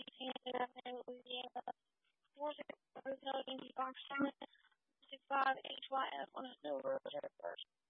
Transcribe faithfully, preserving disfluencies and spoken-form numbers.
Louisiana, and Louisiana. four zero Hotel Yankee Fox seven six five H Y F on a snow road.